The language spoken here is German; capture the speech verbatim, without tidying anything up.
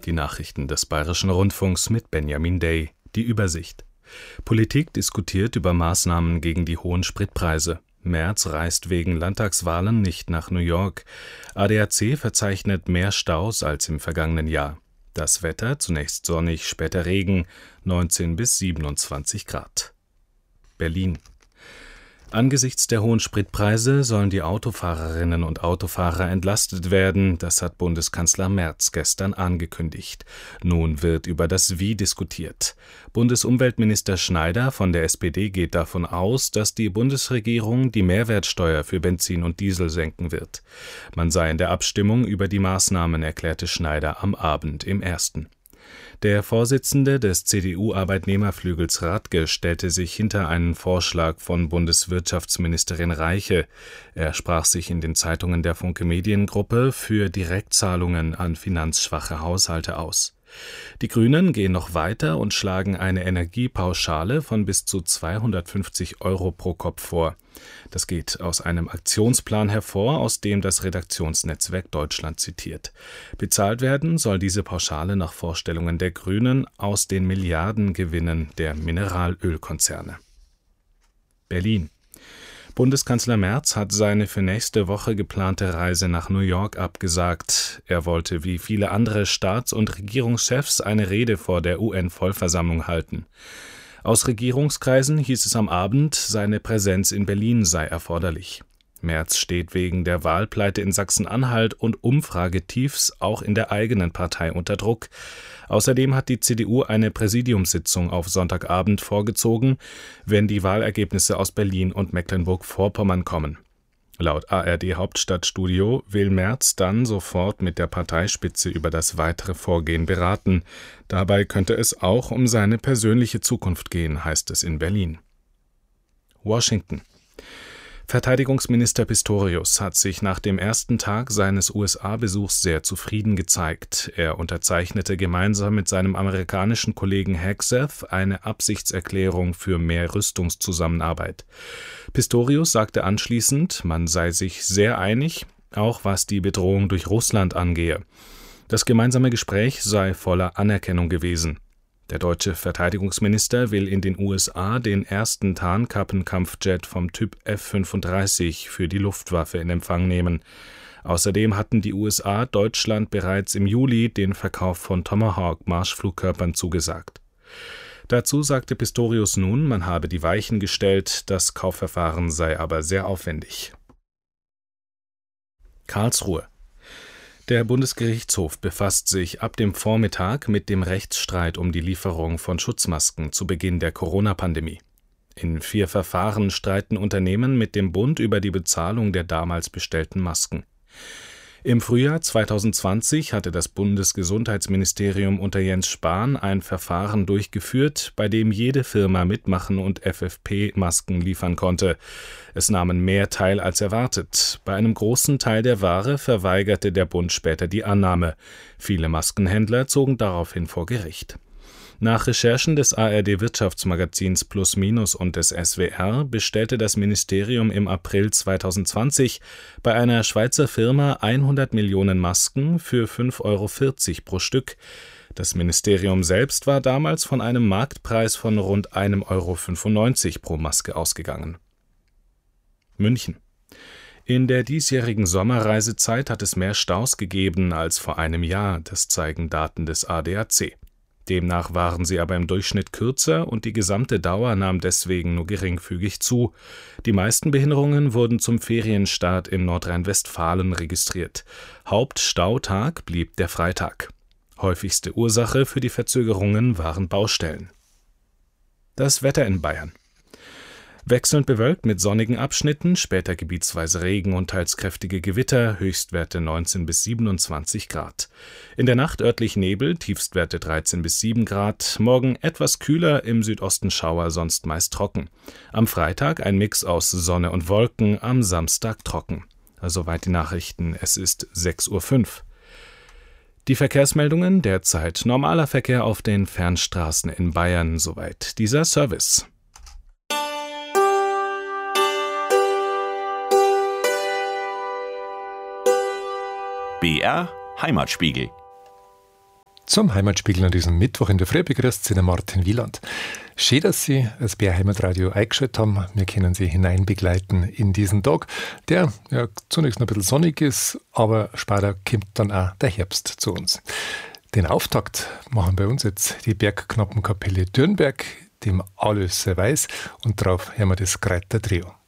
Die Nachrichten des Bayerischen Rundfunks mit Benjamin Day. Die Übersicht. Politik diskutiert über Maßnahmen gegen die hohen Spritpreise. Merz reist wegen Landtagswahlen nicht nach New York. A D A C verzeichnet mehr Staus als im vergangenen Jahr. Das Wetter zunächst sonnig, später Regen, neunzehn bis siebenundzwanzig Grad. Berlin. Angesichts der hohen Spritpreise sollen die Autofahrerinnen und Autofahrer entlastet werden, das hat Bundeskanzler Merz gestern angekündigt. Nun wird über das Wie diskutiert. Bundesumweltminister Schneider von der S P D geht davon aus, dass die Bundesregierung die Mehrwertsteuer für Benzin und Diesel senken wird. Man sei in der Abstimmung über die Maßnahmen, erklärte Schneider am Abend im Ersten. Der Vorsitzende des C D U-Arbeitnehmerflügels Radke stellte sich hinter einen Vorschlag von Bundeswirtschaftsministerin Reiche. Er sprach sich in den Zeitungen der Funke Mediengruppe für Direktzahlungen an finanzschwache Haushalte aus. Die Grünen gehen noch weiter und schlagen eine Energiepauschale von bis zu zweihundertfünfzig Euro pro Kopf vor. Das geht aus einem Aktionsplan hervor, aus dem das Redaktionsnetzwerk Deutschland zitiert. Bezahlt werden soll diese Pauschale nach Vorstellungen der Grünen aus den Milliardengewinnen der Mineralölkonzerne. Berlin. Bundeskanzler Merz hat seine für nächste Woche geplante Reise nach New York abgesagt. Er wollte wie viele andere Staats- und Regierungschefs eine Rede vor der U N-Vollversammlung halten. Aus Regierungskreisen hieß es am Abend, seine Präsenz in Berlin sei erforderlich. Merz steht wegen der Wahlpleite in Sachsen-Anhalt und Umfragetiefs auch in der eigenen Partei unter Druck. Außerdem hat die C D U eine Präsidiumssitzung auf Sonntagabend vorgezogen, wenn die Wahlergebnisse aus Berlin und Mecklenburg-Vorpommern kommen. Laut A R D-Hauptstadtstudio will Merz dann sofort mit der Parteispitze über das weitere Vorgehen beraten. Dabei könnte es auch um seine persönliche Zukunft gehen, heißt es in Berlin. Washington. Verteidigungsminister Pistorius hat sich nach dem ersten Tag seines U S A-Besuchs sehr zufrieden gezeigt. Er unterzeichnete gemeinsam mit seinem amerikanischen Kollegen Hegseth eine Absichtserklärung für mehr Rüstungszusammenarbeit. Pistorius sagte anschließend, man sei sich sehr einig, auch was die Bedrohung durch Russland angehe. Das gemeinsame Gespräch sei voller Anerkennung gewesen. Der deutsche Verteidigungsminister will in den U S A den ersten Tarnkappenkampfjet vom Typ F fünfunddreißig für die Luftwaffe in Empfang nehmen. Außerdem hatten die U S A Deutschland bereits im Juli den Verkauf von Tomahawk-Marschflugkörpern zugesagt. Dazu sagte Pistorius nun, man habe die Weichen gestellt, das Kaufverfahren sei aber sehr aufwendig. Karlsruhe. Der Bundesgerichtshof befasst sich ab dem Vormittag mit dem Rechtsstreit um die Lieferung von Schutzmasken zu Beginn der Corona-Pandemie. In vier Verfahren streiten Unternehmen mit dem Bund über die Bezahlung der damals bestellten Masken. Im Frühjahr zweitausendzwanzig hatte das Bundesgesundheitsministerium unter Jens Spahn ein Verfahren durchgeführt, bei dem jede Firma mitmachen und F F P-Masken liefern konnte. Es nahmen mehr teil als erwartet. Bei einem großen Teil der Ware verweigerte der Bund später die Annahme. Viele Maskenhändler zogen daraufhin vor Gericht. Nach Recherchen des A R D-Wirtschaftsmagazins Plus Minus und des S W R bestellte das Ministerium im April zweitausendzwanzig bei einer Schweizer Firma hundert Millionen Masken für fünf Euro vierzig pro Stück. Das Ministerium selbst war damals von einem Marktpreis von rund ein Euro fünfundneunzig pro Maske ausgegangen. München. In der diesjährigen Sommerreisezeit hat es mehr Staus gegeben als vor einem Jahr, das zeigen Daten des A D A C. Demnach waren sie aber im Durchschnitt kürzer und die gesamte Dauer nahm deswegen nur geringfügig zu. Die meisten Behinderungen wurden zum Ferienstart in Nordrhein-Westfalen registriert. Hauptstautag blieb der Freitag. Häufigste Ursache für die Verzögerungen waren Baustellen. Das Wetter in Bayern. Wechselnd bewölkt mit sonnigen Abschnitten, später gebietsweise Regen und teils kräftige Gewitter, Höchstwerte neunzehn bis siebenundzwanzig Grad. In der Nacht örtlich Nebel, Tiefstwerte dreizehn bis sieben Grad, morgen etwas kühler, im Südosten Schauer, sonst meist trocken. Am Freitag ein Mix aus Sonne und Wolken, am Samstag trocken. Soweit die Nachrichten, es ist sechs Uhr fünf. Die Verkehrsmeldungen, derzeit normaler Verkehr auf den Fernstraßen in Bayern, soweit dieser Service. B R Heimatspiegel. Zum Heimatspiegel an diesem Mittwoch in der Früh begrüßt Sie der Martin Wieland. Schön, dass Sie das B R Heimatradio eingeschaltet haben. Wir können Sie hineinbegleiten in diesen Tag, der ja zunächst noch ein bisschen sonnig ist, aber später kommt dann auch der Herbst zu uns. Den Auftakt machen bei uns jetzt die Bergknappenkapelle Dürnberg, dem Alois Weiß, und drauf hören wir das Greiter Trio.